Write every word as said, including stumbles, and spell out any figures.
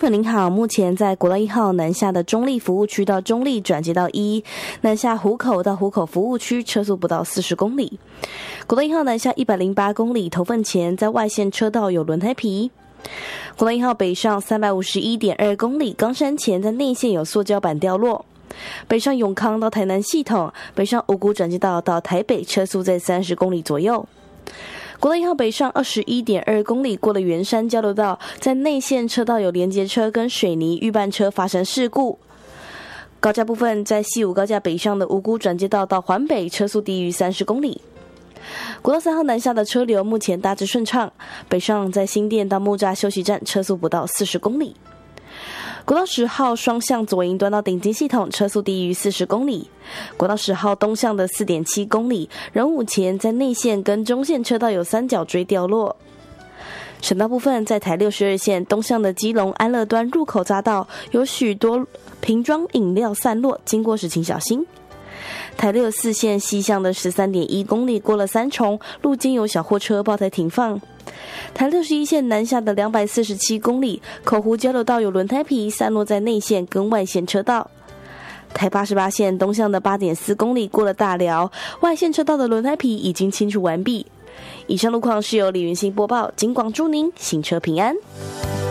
朋友您好，目前在国道一号南下的中立服务区到中立转接到一，南下湖口到湖口服务区车速不到四十公里。国道一号南下一百零八公里头份前在外线车道有轮胎皮。国道一号北上三百五十一点二公里，冈山前在内线有塑胶板掉落。北上永康到台南系统，北上五股转接道到台北车速在三十公里左右。国道一号北上二十一点二公里，过了圆山交流道，在内线车道有连接车跟水泥预拌车发生事故。高架部分在西武高架北上的五股转接道到环北车速低于三十公里。国道三号南下的车流目前大致顺畅，北上在新店到木栅休息站车速不到四十公里。国道十号双向左营端到顶金系统车速低于四十公里。国道十号东向的 四点七公里，仁武前在内线跟中线车道有三角锥掉落。省道部分在台六十二线东向的基隆安乐端入口匝道有许多瓶装饮料散落，经过时请小心。台六四线西向的 十三点一公里，过了三重路间有小货车爆胎停放。台六十一线南下的两百四十七公里，口湖交流道有轮胎皮散落在内线跟外线车道。台八十八线东向的 八点四公里，过了大寮外线车道的轮胎皮已经清除完毕。以上路况是由李云欣播报，警广祝您行车平安。